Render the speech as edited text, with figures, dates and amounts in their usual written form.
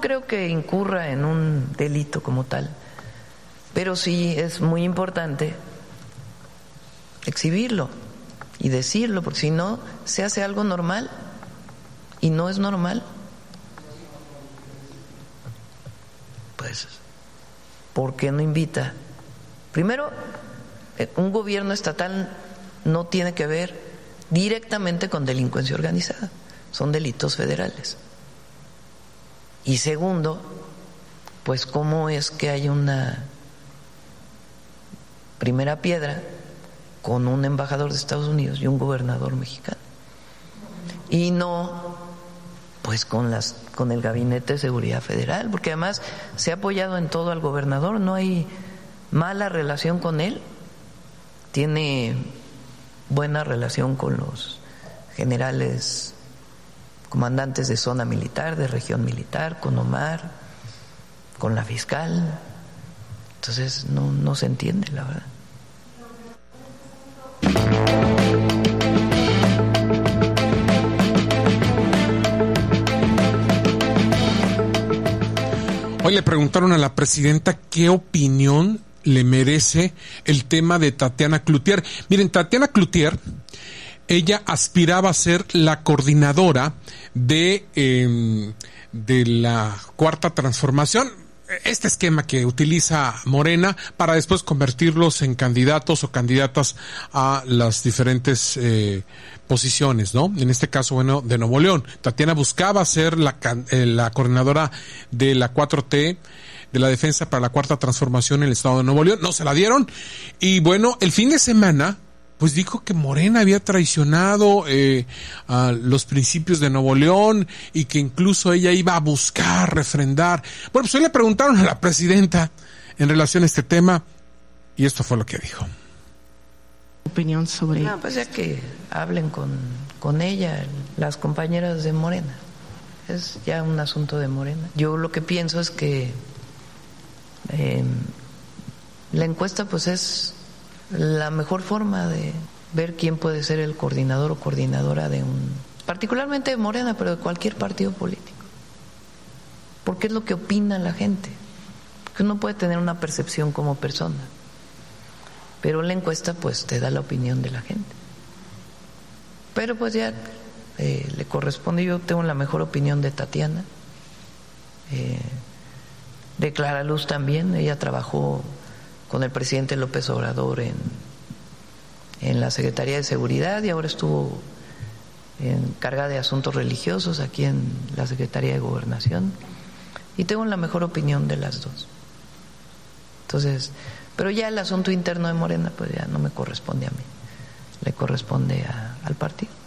creo que incurra en un delito como tal, pero sí es muy importante exhibirlo y decirlo, porque si no se hace algo normal y no es normal. Pues, ¿por qué no invita? Primero, un gobierno estatal no tiene que ver directamente con delincuencia organizada, son delitos federales. Y segundo, pues cómo es que hay una primera piedra con un embajador de Estados Unidos y un gobernador mexicano, y no pues con el Gabinete de Seguridad Federal, porque además se ha apoyado en todo al gobernador, no hay mala relación con él, tiene buena relación con los generales comandantes de zona militar, de región militar, con Omar, con la fiscal. Entonces no se entiende, la verdad. Hoy le preguntaron a la presidenta qué opinión le merece el tema de Tatiana Cloutier. Miren, Tatiana Cloutier, ella aspiraba a ser la coordinadora de la Cuarta Transformación, este esquema que utiliza Morena para después convertirlos en candidatos o candidatas a las diferentes posiciones, ¿no? En este caso, bueno, de Nuevo León. Tatiana buscaba ser la coordinadora de la 4T, de la Defensa para la Cuarta Transformación en el estado de Nuevo León. No se la dieron. Y bueno, el fin de semana pues dijo que Morena había traicionado a los principios de Nuevo León y que incluso ella iba a buscar refrendar. Bueno, pues hoy le preguntaron a la presidenta en relación a este tema y esto fue lo que dijo. Opinión sobre... No, pues ya que hablen con ella, las compañeras de Morena. Es ya un asunto de Morena. Yo lo que pienso es que la encuesta pues es la mejor forma de ver quién puede ser el coordinador o coordinadora de particularmente de Morena, pero de cualquier partido político. Porque es lo que opina la gente. Porque uno puede tener una percepción como persona, pero la encuesta pues te da la opinión de la gente. Pero pues ya le corresponde. Yo tengo la mejor opinión de Tatiana, de Clara Luz también. Ella trabajó con el presidente López Obrador en la Secretaría de Seguridad y ahora estuvo encargada de asuntos religiosos aquí en la Secretaría de Gobernación, y tengo la mejor opinión de las dos. Entonces, pero ya el asunto interno de Morena pues ya no me corresponde a mí, le corresponde al partido.